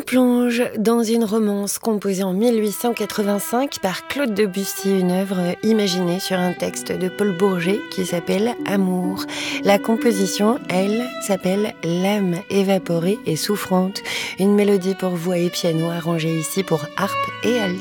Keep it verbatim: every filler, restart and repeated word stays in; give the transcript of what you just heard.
plonge dans une romance composée en mille huit cent quatre-vingt-cinq par Claude Debussy, une œuvre imaginée sur un texte de Paul Bourget qui s'appelle Amour. La composition, elle, s'appelle L'âme évaporée et souffrante, une mélodie pour voix et piano arrangée ici pour harpe et alto.